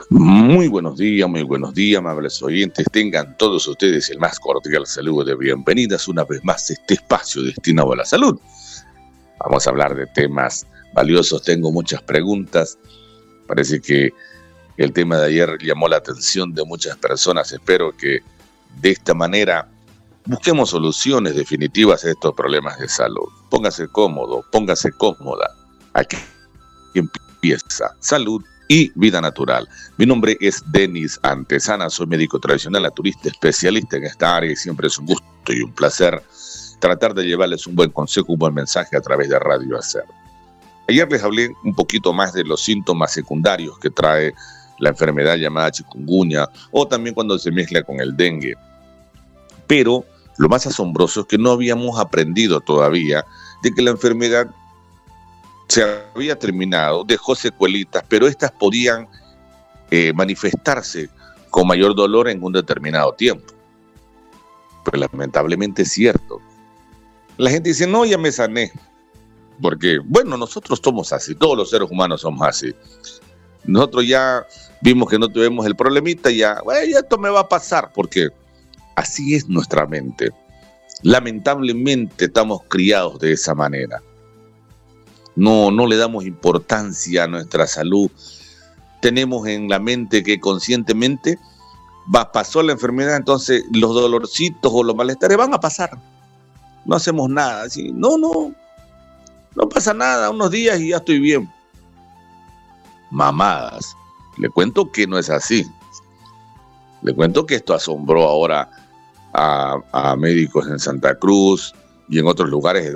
Muy buenos días, amables oyentes. Tengan todos ustedes el más cordial saludo de bienvenidas una vez más a este espacio destinado a la salud. Vamos a hablar de temas valiosos. Tengo muchas preguntas. Parece que el tema de ayer llamó la atención de muchas personas. Espero que de esta manera busquemos soluciones definitivas a estos problemas de salud. Póngase cómodo, póngase cómoda. Aquí empieza Salud y Vida Natural. Mi nombre es Denis Antesana, soy médico tradicional, naturista, especialista en esta área y siempre es un gusto y un placer tratar de llevarles un buen consejo, un buen mensaje a través de Radio Hacer. Ayer les hablé un poquito más de los síntomas secundarios que trae la enfermedad llamada chikungunya o también cuando se mezcla con el dengue. Pero lo más asombroso es que no habíamos aprendido todavía de que la enfermedad se había terminado, dejó secuelitas, pero estas podían manifestarse con mayor dolor en un determinado tiempo. Pero lamentablemente es cierto. La gente dice, no, ya me sané. Porque, bueno, nosotros somos así, todos los seres humanos somos así. Nosotros ya vimos que no tuvimos el problemita, ya esto me va a pasar, porque así es nuestra mente. Lamentablemente estamos criados de esa manera. No le damos importancia a nuestra salud. Tenemos en la mente que conscientemente pasó la enfermedad, entonces los dolorcitos o los malestares van a pasar. No hacemos nada. Así, no pasa nada, unos días y ya estoy bien. Mamadas. Le cuento que no es así. Le cuento que esto asombró ahora a médicos en Santa Cruz y en otros lugares